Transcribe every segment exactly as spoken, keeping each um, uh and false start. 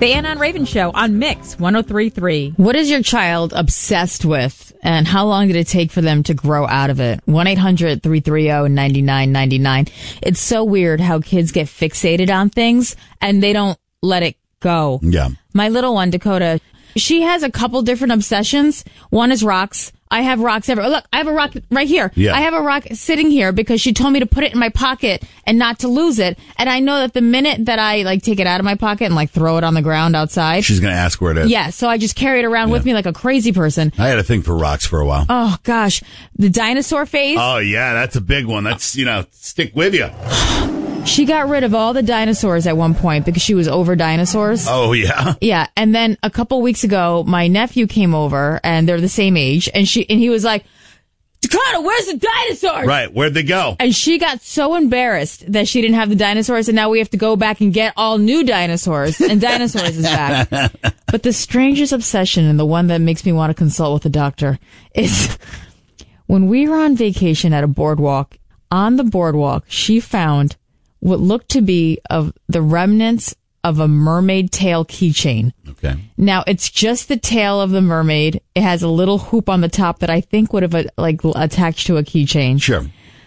The Anna and Raven Show on Mix one oh three point three. What is your child obsessed with, and how long did it take for them to grow out of it? one eight hundred three three zero nine nine nine nine. It's so weird how kids get fixated on things, and they don't let it go. Yeah. My little one, Dakota, she has a couple different obsessions. One is rocks. I have rocks everywhere. Look, I have a rock right here. Yeah. I have a rock sitting here because she told me to put it in my pocket and not to lose it. And I know that the minute that I like take it out of my pocket and like throw it on the ground outside, she's going to ask where it is. Yeah, so I just carry it around Yeah. with me like a crazy person. I had a thing for rocks for a while. Oh gosh, the dinosaur phase. Oh yeah, that's a big one. That's, you know, stick with you. She got rid of all the dinosaurs at one point because she was over dinosaurs. Oh yeah. Yeah, and then a couple weeks ago, my nephew came over, and they're the same age, and she and he was like, Dakota, where's the dinosaurs? Right, where'd they go? And she got so embarrassed that she didn't have the dinosaurs, and now we have to go back and get all new dinosaurs, and dinosaurs is back. But the strangest obsession, and the one that makes me want to consult with a doctor, is when we were on vacation at a boardwalk. On the boardwalk, she found what looked to be of the remnants of a mermaid tail keychain. Okay. Now, it's just the tail of the mermaid. It has a little hoop on the top that I think would have uh, like attached to a keychain. Sure.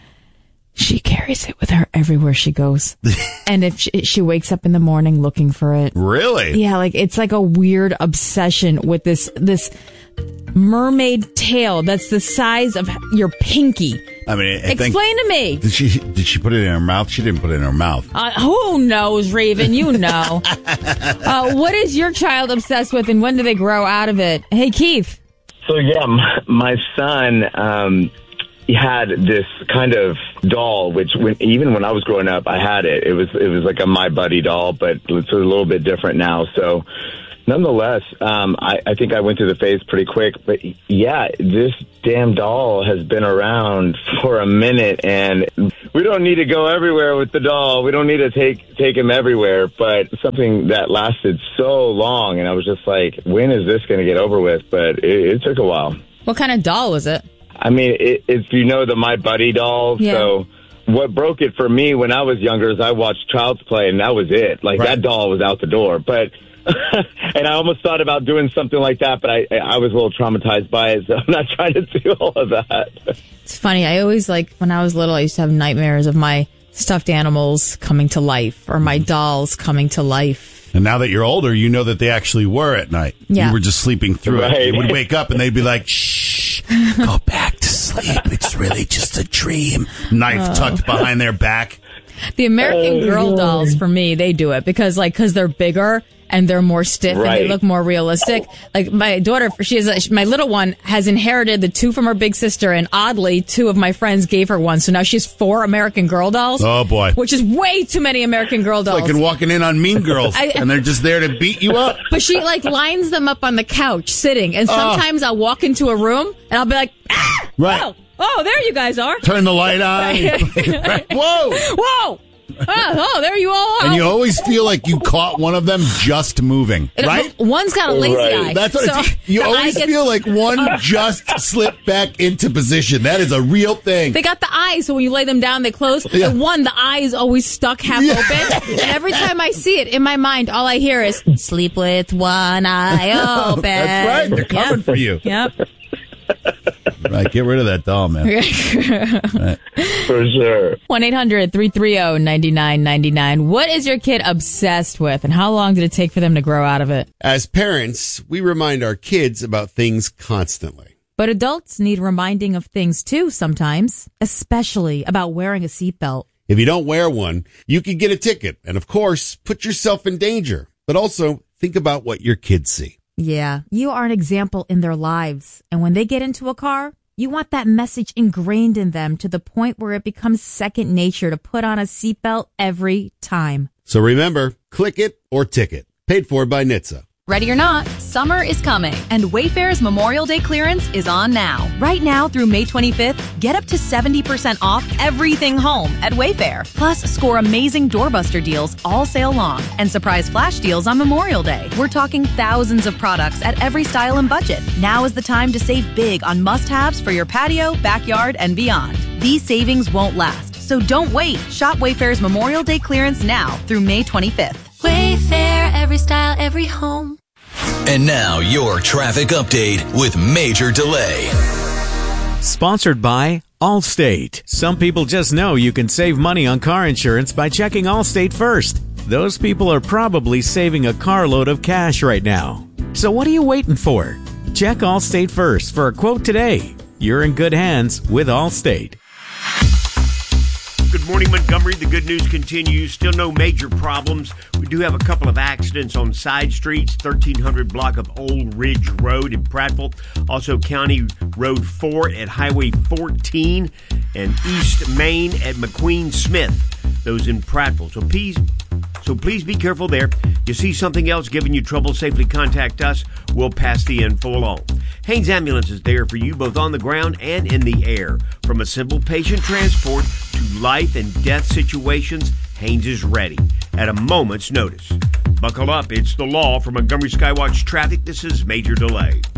She carries it with her everywhere she goes. And if she, she wakes up in the morning looking for it. Really? Yeah, like it's like a weird obsession with this this mermaid tail that's the size of your pinky. I mean, I Explain think, to me. Did she did she put it in her mouth? She didn't put it in her mouth. Uh, who knows, Raven? You know. uh, what is your child obsessed with, and when do they grow out of it? Hey, Keith. So, yeah, my, my son, um, he had this kind of doll, which when, even when I was growing up, I had it. It was it was like a My Buddy doll, but it's a little bit different now. So, nonetheless, um, I, I think I went through the phase pretty quick. But, yeah, this damn doll has been around for a minute, and we don't need to go everywhere with the doll. We don't need to take take him everywhere. But something that lasted so long, and I was just like, when is this going to get over with? But it, it took a while. What kind of doll was it? I mean, it, if you know the My Buddy doll, Yeah. so what broke it for me when I was younger is I watched Child's Play, and that was it. Like, Right. that doll was out the door. But and I almost thought about doing something like that, but I I was a little traumatized by it, so I'm not trying to do all of that. It's funny. I always, like, when I was little, I used to have nightmares of my stuffed animals coming to life or my dolls coming to life. And now that you're older, you know that they actually were at night. Yeah. You were just sleeping through Right. it. You would wake up and they'd be like, shh, go back to sleep. It's really just a dream. Knife tucked behind their back. The American Oh, Girl Lord. dolls, for me, they do it because, like, because they're bigger and they're more stiff and they Right. look more realistic. Like, my daughter, she has a, my little one has inherited the two from her big sister, and oddly, two of my friends gave her one. So now she has four American Girl dolls. Oh, boy. Which is way too many American Girl dolls. Like in walking in on Mean Girls, I- and they're just there to beat you up. But she, like, lines them up on the couch sitting, and sometimes I'll walk into a room and I'll be like, ah! Right. Oh, oh, there you guys are. Turn the light on. Right. Whoa. Whoa! Oh, oh, there you all are. And you always feel like you caught one of them just moving, And right? One's got a lazy Right. eye. That's what so it's, you the eye always gets- feel like one just slipped back into position. That is a real thing. They got the eyes, so when you lay them down, they close. Yeah. The one, the eye is always stuck half Yeah. open. And every time I see it, in my mind, all I hear is, sleep with one eye open. That's right. They're coming Yep. for you. Yep. Right. Get rid of that doll, man. For sure. one eight hundred three three zero nine nine nine nine. What is your kid obsessed with, and how long did it take for them to grow out of it? As parents, we remind our kids about things constantly. But adults need reminding of things too sometimes, especially about wearing a seatbelt. If you don't wear one, you could get a ticket and, of course, put yourself in danger. But also, think about what your kids see. Yeah, you are an example in their lives. And when they get into a car, you want that message ingrained in them to the point where it becomes second nature to put on a seatbelt every time. So remember, click it or ticket. Paid for by N H T S A. Ready or not, summer is coming, and Wayfair's Memorial Day clearance is on now. Right now through May twenty-fifth, get up to seventy percent off everything home at Wayfair. Plus, score amazing doorbuster deals all sale long and surprise flash deals on Memorial Day. We're talking thousands of products at every style and budget. Now is the time to save big on must-haves for your patio, backyard, and beyond. These savings won't last, so don't wait. Shop Wayfair's Memorial Day clearance now through May twenty-fifth. Wayfair, every every style, every home. And now your traffic update with Major Delay. Sponsored by Allstate. Some people just know you can save money on car insurance by checking Allstate first. Those people are probably saving a carload of cash right now. So what are you waiting for? Check Allstate first for a quote today. You're in good hands with Allstate. Good morning, Montgomery. The good news continues. Still no major problems. We do have a couple of accidents on side streets. thirteen hundred block of Old Ridge Road in Prattville. Also County Road four at Highway fourteen. And East Main at McQueen Smith. Those in Prattville. So please, so please be careful there. You see something else giving you trouble, safely contact us. We'll pass the info along. Haynes Ambulance is there for you both on the ground and in the air. From a simple patient transport to life and death situations, Haynes is ready at a moment's notice. Buckle up. It's the law. For Montgomery Skywatch Traffic, this is Major Delay.